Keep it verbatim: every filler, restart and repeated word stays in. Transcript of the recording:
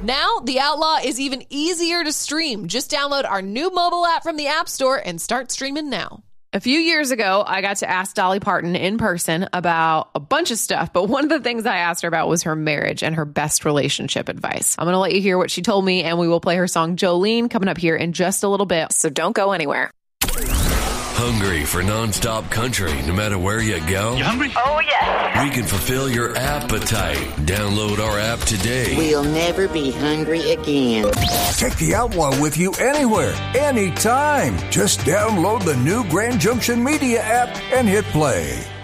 Now, The Outlaw is even easier to stream. Just download our new mobile app from the App Store and start streaming now. A few years ago, I got to ask Dolly Parton in person about a bunch of stuff, but one of the things I asked her about was her marriage and her best relationship advice. I'm going to let you hear what she told me, and we will play her song Jolene coming up here in just a little bit, so don't go anywhere. Hungry for nonstop country no matter where you go? You hungry? Oh, yeah. We can fulfill your appetite. Download our app today. We'll never be hungry again. Take the Outlaw with you anywhere, anytime. Just download the new Grand Junction Media app and hit play.